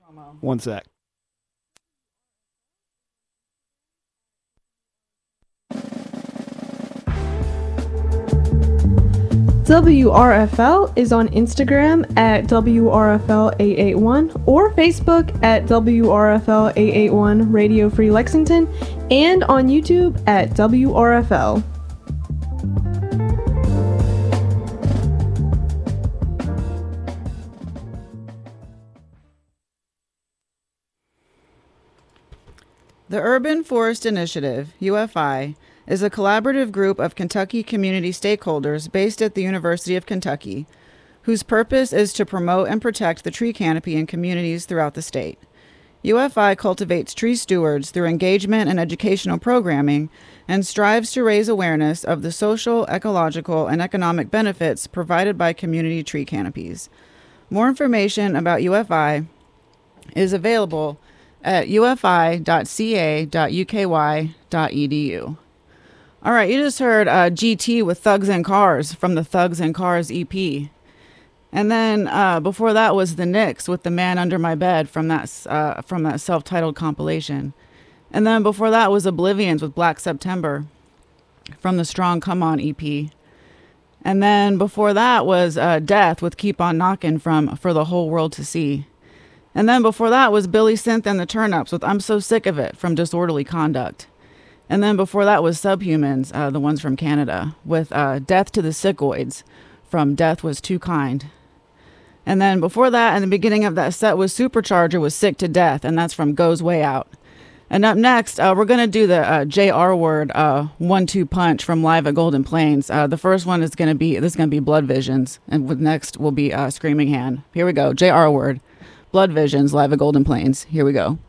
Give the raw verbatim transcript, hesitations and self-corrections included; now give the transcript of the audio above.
One sec. W R F L is on Instagram at W R F L eight eight one or Facebook at W R F L eight eight one Radio Free Lexington and on YouTube at W R F L. The Urban Forest Initiative, U F I, is a collaborative group of Kentucky community stakeholders based at the University of Kentucky, whose purpose is to promote and protect the tree canopy in communities throughout the state. U F I cultivates tree stewards through engagement and educational programming and strives to raise awareness of the social, ecological, and economic benefits provided by community tree canopies. More information about U F I is available at u f i dot c a dot u k y dot e d u. All right, you just heard uh, G T with Thugs and Cars from the Thugs and Cars E P. And then uh, before that was the Knicks with The Man Under My Bed from that uh, from that self-titled compilation. And then before that was Oblivions with Black September from the Strong Come On E P. And then before that was uh, Death with Keep On Knockin' from For the Whole World to See. And then before that was Billy Synth and the Turnups with I'm So Sick of It from Disorderly Conduct. And then before that was Subhumans, uh, the ones from Canada, with uh, Death to the Sickoids from Death Was Too Kind. And then before that, in the beginning of that set, was Supercharger with Sick to Death, and that's from Goes Way Out. And up next, uh, we're going to do the uh, J R word uh, one two punch from Live at Golden Plains. Uh, the first one is going to be, this is going to be Blood Visions, and with next will be uh, Screaming Hand. Here we go, J R word. Blood Visions, Live at Golden Plains. Here we go.